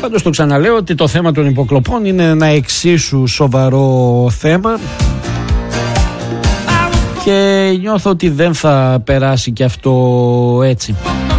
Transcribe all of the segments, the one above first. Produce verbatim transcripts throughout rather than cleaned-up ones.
Πάντως το ξαναλέω ότι το θέμα των υποκλοπών είναι ένα εξίσου σοβαρό θέμα και νιώθω ότι δεν θα περάσει και αυτό έτσι.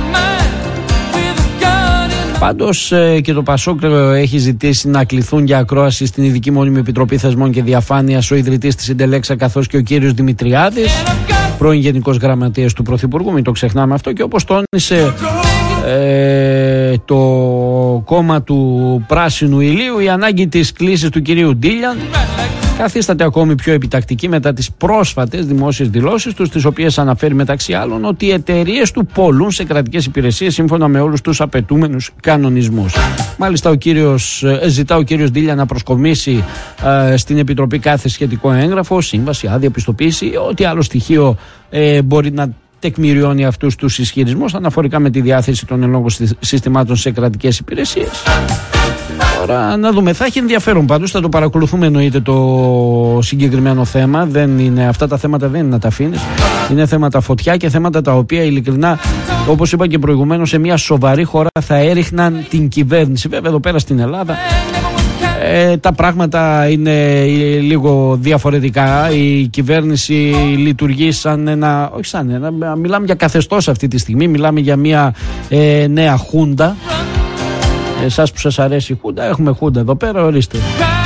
Πάντως και το Πασόκ έχει ζητήσει να κληθούν για ακρόαση στην Ειδική Μόνιμη Επιτροπή Θεσμών και Διαφάνειας ο ιδρυτής της Συντελέξα καθώς και ο κύριος Δημητριάδης, πρώην Γενικός Γραμματέας του Πρωθυπουργού, μην το ξεχνάμε αυτό, και όπως τόνισε ε, το κόμμα του Πράσινου Ηλίου, η ανάγκη της κλήσης του κυρίου Ντίλιαν καθίσταται ακόμη πιο επιτακτική μετά τις πρόσφατες δημόσιες δηλώσεις του, στις οποίες αναφέρει μεταξύ άλλων ότι οι εταιρείες του πολλούν σε κρατικές υπηρεσίες σύμφωνα με όλους τους απαιτούμενους κανονισμούς. Μάλιστα ο κύριος, ζητά ο κύριος Ντίλια να προσκομίσει ε, στην Επιτροπή κάθε σχετικό έγγραφο, σύμβαση, άδεια, πιστοποίηση, ό,τι άλλο στοιχείο ε, μπορεί να τεκμηριώνει αυτούς τους ισχυρισμούς αναφορικά με τη διάθεση των ελόγων συστημάτων σε κρατικές υπηρεσίες. Τώρα να δούμε, θα έχει ενδιαφέρον πάντως, θα το παρακολουθούμε εννοείται το συγκεκριμένο θέμα. Δεν είναι, αυτά τα θέματα δεν είναι να τα αφήνεις. Είναι θέματα φωτιά και θέματα τα οποία ειλικρινά, όπως είπα και προηγουμένως, σε μια σοβαρή χώρα θα έριχναν την κυβέρνηση. Βέβαια εδώ πέρα στην Ελλάδα ε, τα πράγματα είναι λίγο διαφορετικά. Η κυβέρνηση λειτουργεί σαν ένα, όχι σαν ένα, μιλάμε για καθεστώς αυτή τη στιγμή, μιλάμε για μια ε, νέα χούντα. Εσάς που σας αρέσει η χούντα, έχουμε χούντα εδώ πέρα, ορίστε.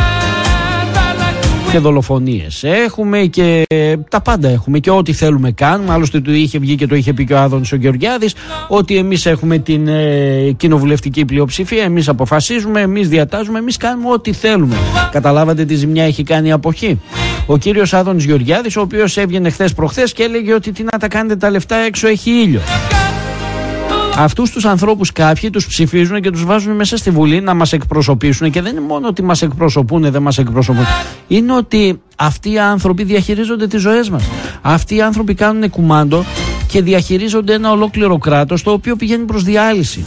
Και δολοφονίες έχουμε και τα πάντα έχουμε και ό,τι θέλουμε κάνουμε. Άλλωστε το είχε βγει και το είχε πει και ο Άδωνης ο Γεωργιάδης, ότι εμείς έχουμε την ε, κοινοβουλευτική πλειοψηφία, εμείς αποφασίζουμε, εμείς διατάζουμε, εμείς κάνουμε ό,τι θέλουμε. Καταλάβατε τι ζημιά έχει κάνει η αποχή? Ο κύριος Άδωνης Γεωργιάδης, ο οποίος έβγαινε χθες προχθές και έλεγε ότι τι να τα κάνετε τα λεφτά, έξω έχει ήλιο. Αυτούς τους ανθρώπους κάποιοι τους ψηφίζουν και τους βάζουν μέσα στη Βουλή να μας εκπροσωπήσουν, και δεν είναι μόνο ότι μας εκπροσωπούν, δεν μας εκπροσωπούν. Είναι ότι αυτοί οι άνθρωποι διαχειρίζονται τις ζωές μας. Αυτοί οι άνθρωποι κάνουν κουμάντο και διαχειρίζονται ένα ολόκληρο κράτος το οποίο πηγαίνει προς διάλυση.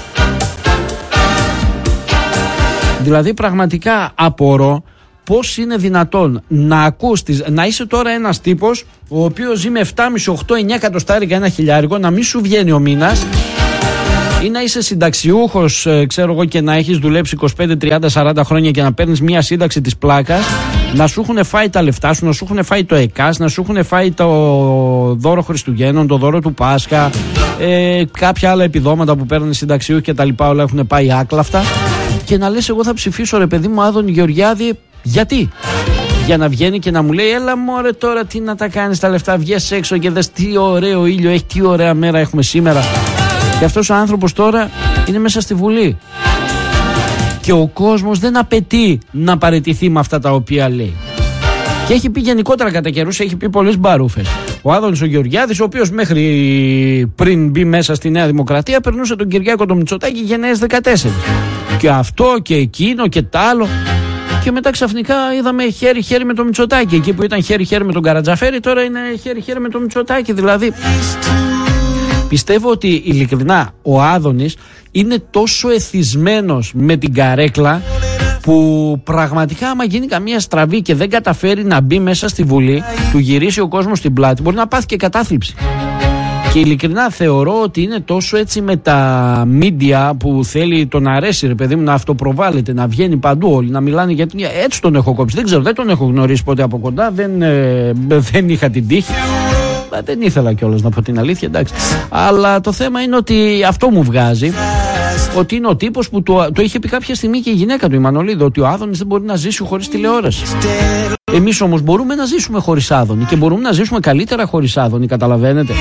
Δηλαδή πραγματικά απορώ πώς είναι δυνατόν να ακούς, να είσαι τώρα ένας τύπος ο οποίος ζει με επτά κόμμα πέντε, οκτώ, εννιά εκατοστάρικα, ένα χιλιάρικο, να μην σου βγαίνει ο μήνας, ή να είσαι συνταξιούχος, ξέρω εγώ, και να έχεις δουλέψει είκοσι πέντε, τριάντα, σαράντα χρόνια και να παίρνεις μια σύνταξη της πλάκας, να σου έχουν φάει τα λεφτά σου, να σου έχουν φάει το ΕΚΑΣ, να σου έχουν φάει το δώρο Χριστουγέννων, το δώρο του Πάσχα, ε, κάποια άλλα επιδόματα που παίρνουν συνταξιούχοι και τα λοιπά, όλα έχουν πάει άκλαφτα, και να λες εγώ θα ψηφίσω ρε παιδί μου Άδωνη Γεωργιάδη. Γιατί? Για να βγαίνει και να μου λέει έλα μωρέ τώρα τι να τα κάνεις τα λεφτά, βγες έξω και δες τι ωραίο ήλιο έχει, τι ωραία μέρα έχουμε σήμερα. Και αυτός ο άνθρωπος τώρα είναι μέσα στη Βουλή και ο κόσμος δεν απαιτεί να παραιτηθεί με αυτά τα οποία λέει. Και έχει πει γενικότερα κατά καιρούς, έχει πει πολλές μπαρούφες. Ο Άδωνης ο Γεωργιάδης, ο οποίος μέχρι πριν μπει μέσα στη Νέα Δημοκρατία περνούσε τον Κυριάκο τον Μητσοτάκη γενναίες δεκατέσσερα. Και αυτό και εκείνο και τ' άλλο. Και μετά ξαφνικά είδαμε χέρι-χέρι με το Μητσοτάκη. Εκεί που ήταν χέρι-χέρι με τον Καρατζαφέρη, τώρα είναι χέρι-χέρι με το Μητσοτάκη. Δηλαδή, πιστεύω ότι ειλικρινά ο Άδωνης είναι τόσο εθισμένος με την καρέκλα που πραγματικά άμα γίνει καμία στραβή και δεν καταφέρει να μπει μέσα στη Βουλή, του γυρίσει ο κόσμος στην πλάτη, μπορεί να πάθει και κατάθλιψη. Και ειλικρινά θεωρώ ότι είναι τόσο έτσι με τα μίντια που θέλει τον αρέσει ρε παιδί μου να αυτοπροβάλλεται, να βγαίνει παντού όλοι, να μιλάνε για την... Έτσι τον έχω κόψει, δεν ξέρω, δεν τον έχω γνωρίσει ποτέ από κοντά, δεν, ε, δεν είχα την τύχη. Δεν ήθελα κιόλας να πω την αλήθεια, εντάξει. Αλλά το θέμα είναι ότι αυτό μου βγάζει, ότι είναι ο τύπος που το, το είχε πει κάποια στιγμή και η γυναίκα του η Μανολίδου, ότι ο Άδωνης δεν μπορεί να ζήσει χωρίς τηλεόραση. Εμείς όμως μπορούμε να ζήσουμε χωρίς Άδωνη και μπορούμε να ζήσουμε καλύτερα χωρίς Άδωνη, καταλαβαίνετε.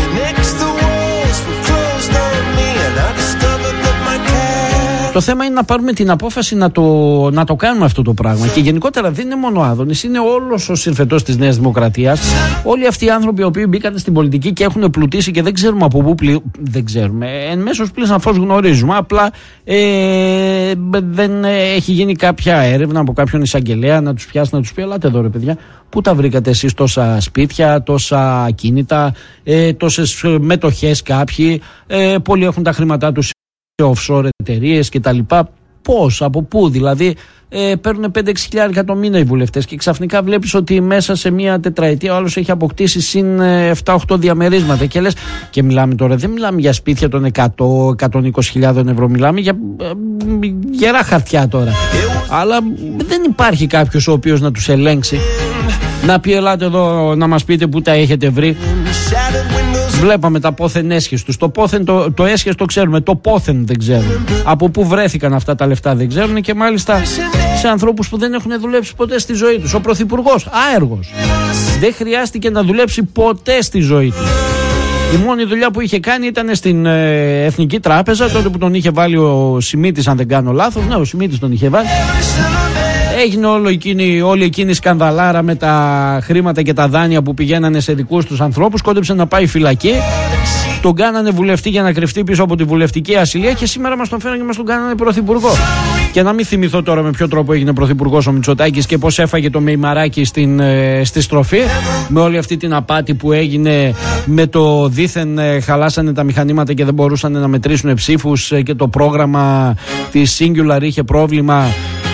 Το θέμα είναι να πάρουμε την απόφαση να το, να το κάνουμε αυτό το πράγμα. Και γενικότερα δεν είναι μόνο ο Άδωνης, είναι όλος ο συρφετός της Νέας Δημοκρατίας. Όλοι αυτοί οι άνθρωποι οι οποίοι μπήκαν στην πολιτική και έχουν πλουτίσει και δεν ξέρουμε από πού πλη... δεν ξέρουμε. Εν μέσως πλην σαφώς γνωρίζουμε. Απλά ε, δεν έχει γίνει κάποια έρευνα από κάποιον εισαγγελέα να τους πιάσει, να τους πει: ελάτε εδώ ρε παιδιά, πού τα βρήκατε εσείς τόσα σπίτια, τόσα ακίνητα, ε, τόσες μετοχές κάποιοι. Ε, πολλοί έχουν τα χρήματά τους σε offshore εταιρείες και τα λοιπά. πώς, από πού, δηλαδή ε, παίρνουν πέντε έξι χιλιάρικα το μήνα οι βουλευτές και ξαφνικά βλέπεις ότι μέσα σε μία τετραετία ο άλλος έχει αποκτήσει συν επτά οκτώ διαμερίσματα και λες, και μιλάμε τώρα, δεν μιλάμε για σπίτια των εκατό με εκατόν είκοσι χιλιάδων ευρώ, μιλάμε για ε, γερά χαρτιά τώρα, αλλά δεν υπάρχει κάποιος ο οποίος να τους ελέγξει, να πει ελάτε εδώ να μας πείτε που τα έχετε βρει. Βλέπαμε τα πόθεν έσχες τους. Το πόθεν το, το έσχες το ξέρουμε, το πόθεν δεν ξέρουμε. Από πού βρέθηκαν αυτά τα λεφτά δεν ξέρουν, και μάλιστα σε ανθρώπους που δεν έχουν δουλέψει ποτέ στη ζωή τους. Ο πρωθυπουργός, άεργος, δεν χρειάστηκε να δουλέψει ποτέ στη ζωή του. Η μόνη δουλειά που είχε κάνει ήταν στην ε, Εθνική Τράπεζα, τότε που τον είχε βάλει ο Σιμίτης, αν δεν κάνω λάθος. Ναι, ο Σιμίτης τον είχε βάλει. Έγινε όλο εκείνη, όλη εκείνη η σκανδαλάρα με τα χρήματα και τα δάνεια που πηγαίνανε σε δικούς τους ανθρώπους. Κόντεψε να πάει φυλακή. Τον κάνανε βουλευτή για να κρυφτεί πίσω από τη βουλευτική ασυλία και σήμερα μας τον φέρνουν και μας τον κάνανε πρωθυπουργό. Και να μην θυμηθώ τώρα με ποιο τρόπο έγινε πρωθυπουργός ο Μητσοτάκης και πώς έφαγε το μεϊμαράκι στην, ε, στη στροφή. Με όλη αυτή την απάτη που έγινε, με το δήθεν ε, χαλάσανε τα μηχανήματα και δεν μπορούσαν να μετρήσουν ψήφους ε, και το πρόγραμμα της Singular είχε πρόβλημα.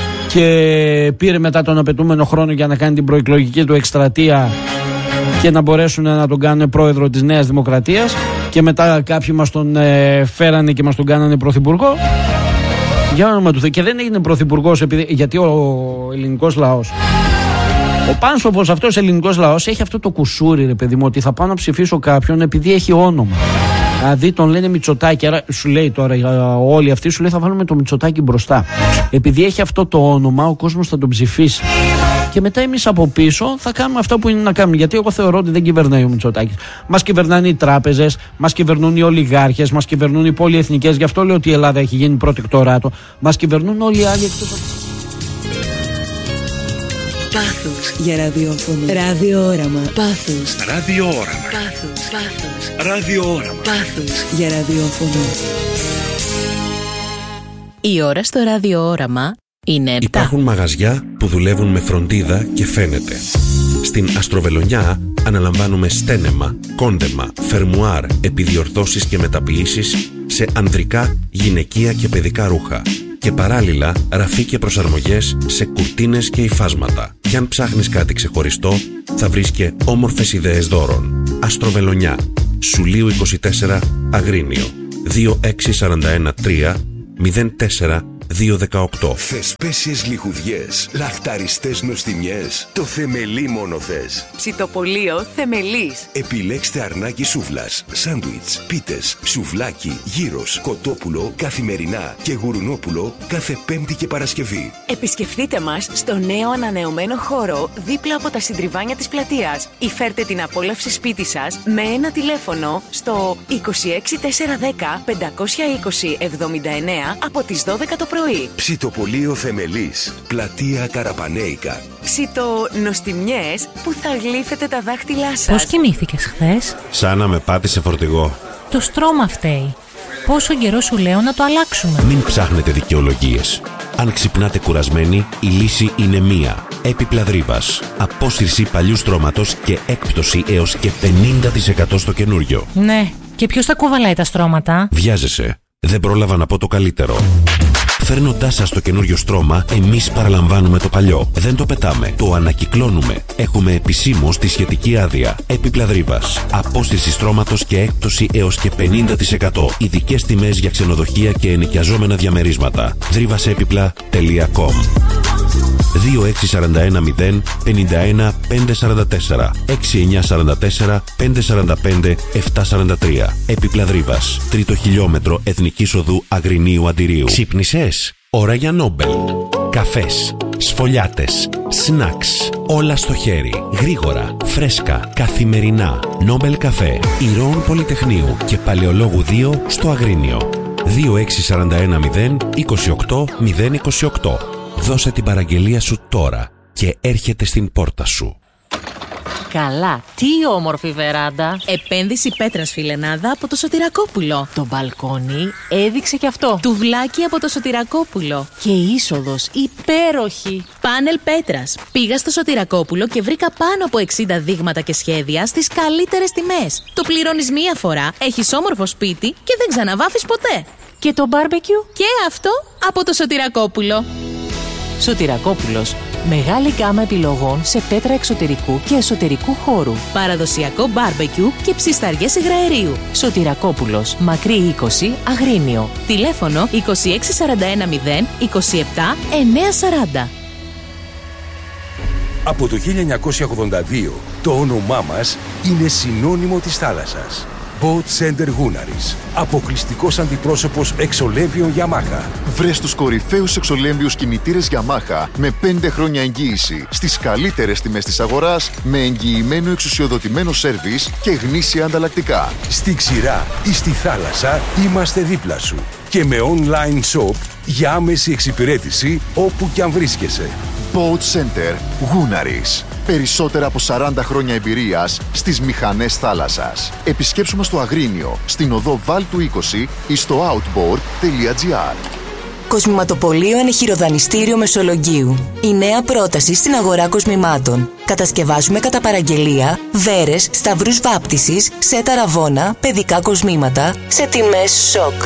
Και πήρε μετά τον απαιτούμενο χρόνο για να κάνει την προεκλογική του εκστρατεία και να μπορέσουν να τον κάνουν πρόεδρο της Νέας Δημοκρατίας. Και μετά κάποιοι μας τον ε, φέρανε και μας τον κάνανε πρωθυπουργό. Για όνομα του Θεού. Και δεν έγινε πρωθυπουργός επειδή, γιατί ο ελληνικός λαός, ο πάνσοφος αυτός ελληνικός λαός έχει αυτό το κουσούρι, ρε παιδί μου, ότι θα πάω να ψηφίσω κάποιον επειδή έχει όνομα. Δηλαδή τον λένε Μητσοτάκη, άρα σου λέει τώρα όλοι αυτοί, σου λέει θα βάλουμε το Μητσοτάκη μπροστά. Επειδή έχει αυτό το όνομα, ο κόσμος θα τον ψηφίσει. Και μετά εμείς από πίσω θα κάνουμε αυτά που είναι να κάνουμε. Γιατί εγώ θεωρώ ότι δεν κυβερνάει ο Μητσοτάκης. Μας κυβερνάνε οι τράπεζες, μας κυβερνούν οι ολιγάρχες, μας κυβερνούν οι πολυεθνικές. Γι' αυτό λέω ότι η Ελλάδα έχει γίνει προτεκτοράτο. Μας κυβερνούν όλοι οι άλλοι εκτός από. Πάθος για ραδιόφωνο. Ραδιόραμα. Πάθος. Ραδιόραμα. Πάθος. Πάθος. Ραδιόραμα. Πάθος για ραδιόφωνο. Η ώρα στο ραδιόραμα είναι επτά. Υπάρχουν μαγαζιά που δουλεύουν με φροντίδα και φαίνεται. Στην Αστροβελονιά αναλαμβάνουμε στένεμα, κόντεμα, φερμουάρ, επιδιορθώσεις και μεταποιήσεις σε ανδρικά, γυναικεία και παιδικά ρούχα. Και παράλληλα ραφή και προσαρμογές σε κουρτίνες και υφάσματα. Κι αν ψάχνεις κάτι ξεχωριστό, θα βρεις και όμορφες ιδέες δώρων. Αστροβελονιά, Σουλίου είκοσι τέσσερα, Αγρίνιο, δύο έξι τέσσερα ένα τρία μηδέν τέσσερα δύο δεκαοκτώ. Θεσπέσιες λιχουδιές, λαχταριστές νοστιμιές, το θεμελί μόνο θες. Ψητοπολείο Θεμελής. Επιλέξτε αρνάκι σούβλας, σάντουιτς, πίτες, σουβλάκι, γύρος, κοτόπουλο καθημερινά και γουρουνόπουλο κάθε Πέμπτη και Παρασκευή. Επισκεφτείτε μας στο νέο ανανεωμένο χώρο δίπλα από τα συντριβάνια της πλατείας ή φέρτε την απόλαυση σπίτι σας με ένα τηλέφωνο στο είκοσι έξι τετρακόσια δέκα πεντακόσια είκοσι εβδομήντα εννέα από τις δώδεκα το πρωί. Ψητοπολείο Θεμελής, πλατεία Καραπανέικα. Ψητονοστιμιές που θα γλύφετε τα δάχτυλά σας. Πώς κοιμήθηκες χθες? Σαν να με πάτησε φορτηγό. Το στρώμα φταίει. Πόσο καιρό σου λέω να το αλλάξουμε. Μην ψάχνετε δικαιολογίες. Αν ξυπνάτε κουρασμένοι, η λύση είναι μία. Έπιπλα Δρύβας. Απόσυρση παλιού στρώματος και έκπτωση έως και πενήντα τοις εκατό στο καινούριο. Ναι, και ποιος θα κουβαλάει τα στρώματα? Βιάζεσαι. Δεν πρόλαβα να πω το καλύτερο. Φέρνοντάς σας το καινούριο στρώμα, εμείς παραλαμβάνουμε το παλιό. Δεν το πετάμε, το ανακυκλώνουμε. Έχουμε επισήμως τη σχετική άδεια. Έπιπλα Δρύβας. Απόσυρση στρώματος και έκπτωση έως και πενήντα τοις εκατό. Ειδικές τιμές για ξενοδοχεία και ενοικιαζόμενα διαμερίσματα. δρύβασέπιπλα τελεία κομ. δύο έξι τέσσερα ένα μηδέν πέντε ένα πέντε τέσσερα τέσσερα έξι εννιά τέσσερα τέσσερα πέντε τέσσερα πέντε επτά τέσσερα τρία. Έπιπλα Δρύβας. Τρίτο χιλιόμετρο Εθνικής Οδού Αγρινίου Αντιρίου. Ξύπνησες? Ώρα για Νόμπελ. Καφές, σφολιάτες, σνακς. Όλα στο χέρι. Γρήγορα, φρέσκα, καθημερινά. Νόμπελ Καφέ. Ηρώων Πολυτεχνείου και Παλαιολόγου δύο στο Αγρίνιο. δύο έξι τέσσερα ένα μηδέν είκοσι οκτώ μηδέν είκοσι οκτώ. Δώσε την παραγγελία σου τώρα και έρχεται στην πόρτα σου. Καλά, τι όμορφη βεράντα. Επένδυση πέτρας φιλενάδα από το Σωτηρακόπουλο. Το μπαλκόνι έδειξε κι αυτό. Τουβλάκι από το Σωτηρακόπουλο. Και η είσοδος υπέροχη. Πάνελ πέτρας. Πήγα στο Σωτηρακόπουλο και βρήκα πάνω από εξήντα δείγματα και σχέδια στις καλύτερες τιμές. Το πληρώνεις μία φορά, έχεις όμορφο σπίτι και δεν ξαναβάφεις ποτέ. Και το μπάρμπεκιου? Και αυτό από το Σωτηρακόπουλο. Σωτηρακόπουλος. Μεγάλη γκάμα επιλογών σε πέτρα εξωτερικού και εσωτερικού χώρου. Παραδοσιακό μπάρμπεκιου και ψισταριές υγραερίου. Σωτηρακόπουλος. Μακρύ είκοσι, Αγρίνιο. Τηλέφωνο είκοσι έξι σαράντα ένα μηδέν είκοσι επτά εννιακόσια σαράντα. Από το χίλια εννιακόσια ογδόντα δύο το όνομά μας είναι συνώνυμο της θάλασσας. Boat Center Gunaris. Αποκλειστικός αντιπρόσωπος εξολέμβιων Yamaha. Βρες τους κορυφαίους εξολέμβιους κινητήρες Yamaha με πέντε χρόνια εγγύηση στις καλύτερες τιμές της αγοράς, με εγγυημένο εξουσιοδοτημένο σέρβις και γνήσια ανταλλακτικά. Στη ξηρά ή στη θάλασσα είμαστε δίπλα σου. Και με online shop για άμεση εξυπηρέτηση όπου κι αν βρίσκεσαι. Boat Center Gunaris. Περισσότερα από σαράντα χρόνια εμπειρίας στις μηχανές θάλασσας. Επισκέψου μας στο Αγρίνιο, στην οδό Βάλτου είκοσι ή στο outboard τελεία gr. Κοσμηματοπωλείο Ενεχειροδανιστήριο Μεσολογγίου. Η νέα πρόταση στην αγορά κοσμημάτων. Κατασκευάζουμε κατά παραγγελία βέρες, σταυρούς βάπτισης, σετ αραβώνα, παιδικά κοσμήματα σε τιμές σοκ.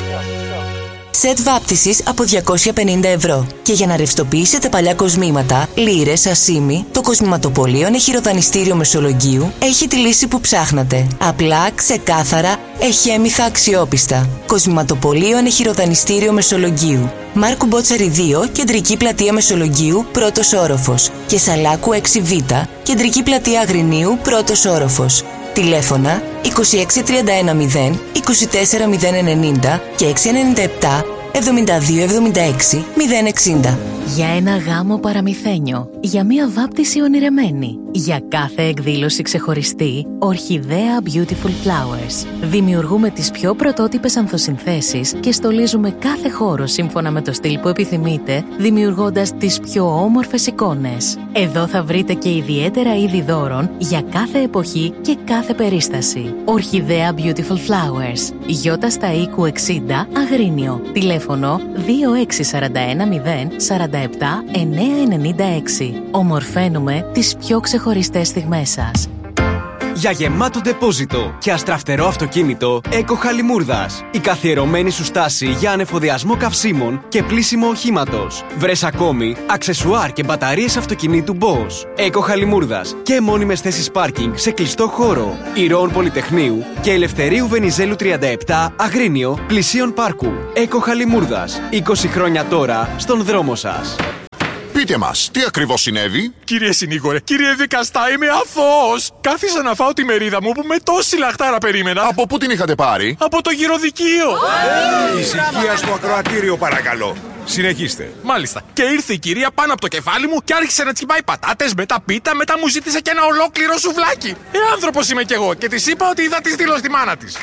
Σετ βάπτισης από διακόσια πενήντα ευρώ. Και για να ρευστοποιήσετε παλιά κοσμήματα, λίρες, ασήμι, το Κοσμηματοπωλείο Ενεχειροδανιστήριο Μεσολογγίου έχει τη λύση που ψάχνατε. Απλά, ξεκάθαρα, εχέμηθα, αξιόπιστα. Κοσμηματοπωλείο Ενεχειροδανιστήριο Μεσολογγίου. Μάρκου Μπότσαρη δύο, κεντρική πλατεία Μεσολογγίου, πρώτος όροφος. Και Σαλάκου έξι β, κεντρική πλατεία Αγρινίου, πρώτος όροφος. Τηλέφωνα είκοσι έξι τριάντα ένα μηδέν είκοσι τέσσερα μηδέν ενενήντα και έξι ενενήντα επτά εβδομήντα δύο εβδομήντα έξι μηδέν εξήντα. Για ένα γάμο παραμυθένιο, για μία βάπτιση ονειρεμένη, για κάθε εκδήλωση ξεχωριστή, Ορχιδέα Beautiful Flowers. Δημιουργούμε τις πιο πρωτότυπες ανθοσυνθέσεις και στολίζουμε κάθε χώρο σύμφωνα με το στυλ που επιθυμείτε, δημιουργώντας τις πιο όμορφες εικόνες. Εδώ θα βρείτε και ιδιαίτερα είδη δώρων για κάθε εποχή και κάθε περίσταση. Ορχιδέα Beautiful Flowers. Γιώτα στα οίκου εξήντα, Αγρίνιο. Τηλέφωνο δύο έξι σαράντα ένα μηδέν σαράντα επτά εννιακόσια ενενήντα έξι. Ομορφαίνουμε τις πιο ξεχωριστές στιγμές σας. Για γεμάτο ντεπόζιτο και αστραφτερό αυτοκίνητο, Eco Χαλιμούρδας. Η καθιερωμένη σου στάση για ανεφοδιασμό καυσίμων και πλύσιμο οχήματος. Βρες ακόμη αξεσουάρ και μπαταρίες αυτοκινήτου Bosch. Eco Χαλιμούρδας και μόνιμες θέσεις πάρκινγκ σε κλειστό χώρο. Ηρώων Πολυτεχνείου και Ελευθερίου Βενιζέλου τριάντα επτά, Αγρίνιο, πλησίον πάρκου. Eco Χαλιμούρδας. είκοσι χρόνια τώρα στον δρόμο σας. Πείτε μας, τι ακριβώς συνέβη? Κύριε συνήγορε, κύριε δικαστά, είμαι αθώος. Κάθισα να φάω τη μερίδα μου που με τόση λαχτάρα περίμενα. Από πού την είχατε πάρει? Από το γυροδικείο. Ε, ησυχία στο ακροατήριο, παρακαλώ. Συνεχίστε. Μάλιστα. Και ήρθε η κυρία πάνω από το κεφάλι μου και άρχισε να τσιμπάει πατάτες, μετά πίτα, μετά μου ζήτησε και ένα ολόκληρο σουβλάκι. Ε, άνθρωπος είμαι κι εγώ και της είπα ότι είδα τη στήλω στη μάνα της.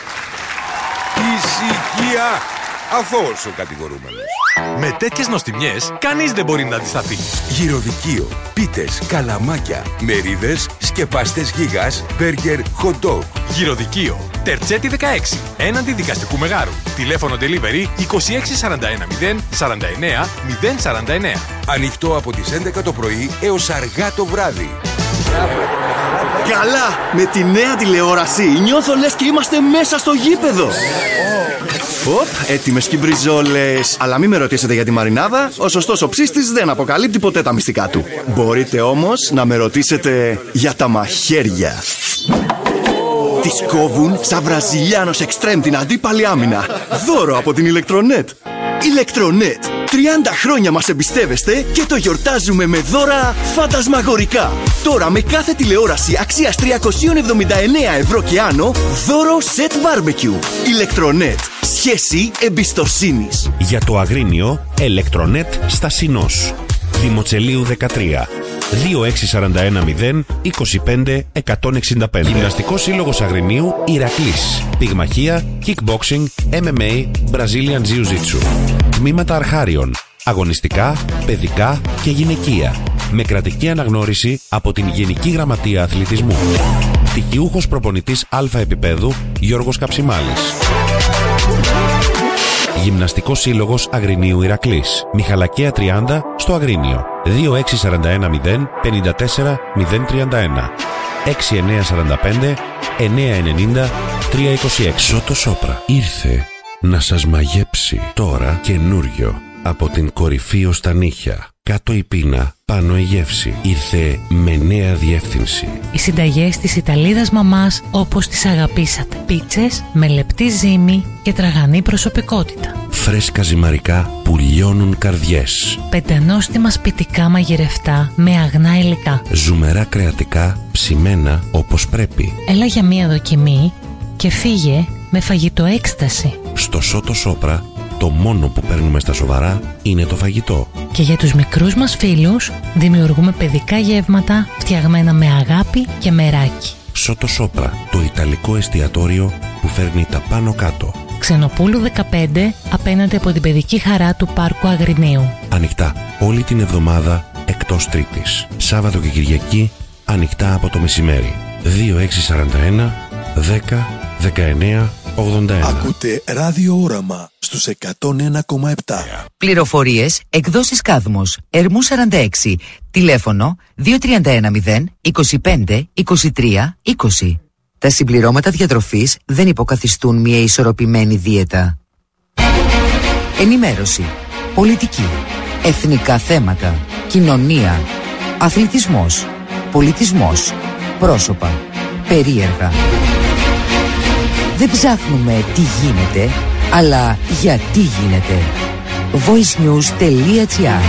Ησυχία. Αθώος ο κατηγορούμενος. Με τέτοιες νοστιμιές, κανείς δεν μπορεί να αντισταθεί. Γυροδικείο, πίτες, καλαμάκια, μερίδες, σκεπαστές γίγας, μπέργκερ, hot dog. Γυροδικείο, Τερτσέτη δεκαέξι, έναντι δικαστικού μεγάρου. Τηλέφωνο delivery είκοσι έξι σαράντα ένα μηδέν σαράντα εννέα μηδέν σαράντα εννέα. Ανοιχτό από τις έντεκα το πρωί έως αργά το βράδυ. Καλά! Με τη νέα τηλεόραση νιώθω λες και είμαστε μέσα στο γήπεδο. Οπ, έτοιμες και μπριζόλες. Αλλά μην με ρωτήσετε για τη μαρινάδα. Ο σωστός ο ψήστης δεν αποκαλύπτει ποτέ τα μυστικά του. Μπορείτε όμως να με ρωτήσετε για τα μαχαίρια. Τις κόβουν σαν Βραζιλιάνος εξτρέμ την αντίπαλη άμυνα. Δώρο από την Ηλεκτρονέτ. Ηλεκτρονέτ. τριάντα χρόνια μας εμπιστεύεστε και το γιορτάζουμε με δώρα φαντασμαγορικά. Τώρα με κάθε τηλεόραση αξίας τριακόσια εβδομήντα εννέα ευρώ και άνω, δώρο σετ μπάρμπεκιου. Ηλεκτρονέτ. Σχέση εμπιστοσύνης. Για το Αγρίνιο, Ηλεκτρονέτ στα Συνός. Δημοτσελείου δεκατρία. δύο έξι σαράντα ένα μηδέν είκοσι πέντε εκατόν εξήντα πέντε. Γυμναστικός Σύλλογος Αγρινίου Ηρακλής. Πυγμαχία, kickboxing, εμ εμ έι, Brazilian Jiu-Jitsu. Τμήματα αρχάριων. Αγωνιστικά, παιδικά και γυναικεία. Με κρατική αναγνώριση από την Γενική Γραμματεία Αθλητισμού. Πτυχιούχος προπονητής Α επίπεδου Γιώργος Καψιμάλης. Γυμναστικός Σύλλογος Αγρινίου Ηρακλής. Μιχαλακαία τριάντα στο Αγρίνιο. δύο έξι σαράντα ένα μηδέν πενήντα τέσσερα μηδέν τριάντα ένα. έξι εννέα σαράντα πέντε εννέα ενενήντα τρία είκοσι έξι. Σότο Σόπρα. Ήρθε να σας μαγέψει. Τώρα καινούριο, από την κορυφή ως τα νύχια. Κάτω η πείνα, πάνω η γεύση. Ήρθε με νέα διεύθυνση. Οι συνταγές της Ιταλίδας μαμάς όπως τις αγαπήσατε. Πίτσες με λεπτή ζύμη και τραγανή προσωπικότητα. Φρέσκα ζυμαρικά που λιώνουν καρδιές. Πεντανόστιμα σπιτικά μαγειρευτά με αγνά υλικά. Ζουμερά κρεατικά ψημένα όπως πρέπει. Έλα για μία δοκιμή και φύγε με φαγητό έκσταση. Στο Σότο Σόπρα το μόνο που παίρνουμε στα σοβαρά είναι το φαγητό. Και για τους μικρούς μας φίλους δημιουργούμε παιδικά γεύματα φτιαγμένα με αγάπη και μεράκι. Σότο Σόπρα, το ιταλικό εστιατόριο που φέρνει τα πάνω κάτω. Ξενοπούλου δεκαπέντε, απέναντι από την παιδική χαρά του Πάρκου Αγρινίου. Ανοιχτά όλη την εβδομάδα εκτός Τρίτης. Σάββατο και Κυριακή ανοιχτά από το μεσημέρι. δύο έξι τέσσερα ένα δέκα δεκαεννέα ογδόντα ένα. Ακούτε Ράδιο Όραμα στους εκατόν ένα κόμμα επτά. Πληροφορίες εκδόσεις Κάδμος, Ερμού σαράντα έξι, τηλέφωνο δύο τρία ένα μηδέν είκοσι πέντε είκοσι τρία είκοσι. Τα συμπληρώματα διατροφής δεν υποκαθιστούν μια ισορροπημένη δίαιτα. Ενημέρωση, πολιτική, εθνικά θέματα, κοινωνία, αθλητισμός, πολιτισμός, πρόσωπα, περίεργα. Δεν ψάχνουμε τι γίνεται, αλλά γιατί γίνεται. voicenews.gr.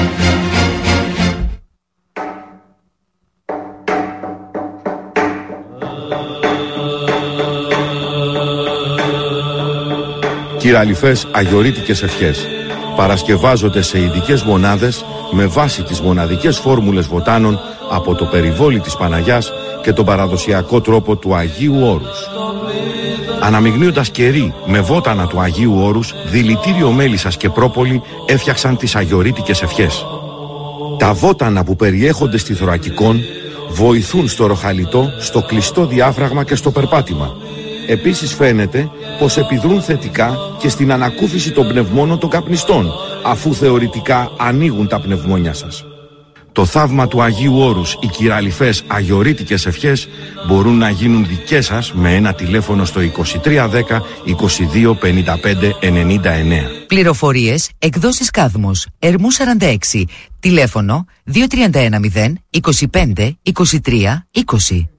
Κυραλιφές αγιορείτικες ευχές παρασκευάζονται σε ειδικές μονάδες με βάση τις μοναδικές φόρμουλες βοτάνων από το περιβόλι της Παναγιάς και τον παραδοσιακό τρόπο του Αγίου Όρους. Αναμειγνύοντας κερί με βότανα του Αγίου Όρους, δηλητήριο μέλισσας και πρόπολη έφτιαξαν τις αγιορείτικες ευχές. Τα βότανα που περιέχονται στη θωρακικόν βοηθούν στο ροχαλιτό, στο κλειστό διάφραγμα και στο περπάτημα. Επίσης φαίνεται πως επιδρούν θετικά και στην ανακούφιση των πνευμόνων των καπνιστών, αφού θεωρητικά ανοίγουν τα πνευμόνια σας. Το θαύμα του Αγίου Όρους, οι κυραλιφές αγιορείτικες ευχές μπορούν να γίνουν δικές σας με ένα τηλέφωνο στο είκοσι τρία δέκα είκοσι δύο πενήντα πέντε ενενήντα εννέα. Πληροφορίες εκδόσεις Κάδμος, Ερμού σαράντα έξι, τηλέφωνο δύο τρία ένα μηδέν είκοσι πέντε είκοσι τρία είκοσι.